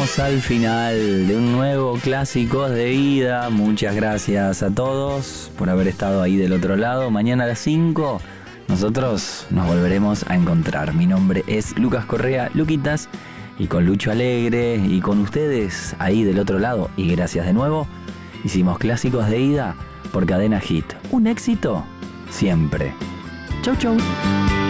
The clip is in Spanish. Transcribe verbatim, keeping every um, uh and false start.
llegamos al final de un nuevo Clásicos de Vida. Muchas gracias a todos por haber estado ahí del otro lado. Mañana a las cinco nosotros nos volveremos a encontrar. Mi nombre es Lucas Correa, Luquitas, y con Lucho Alegre y con ustedes ahí del otro lado, y gracias de nuevo, hicimos Clásicos de Ida por Cadena Hit. Un éxito siempre. Chau, chau.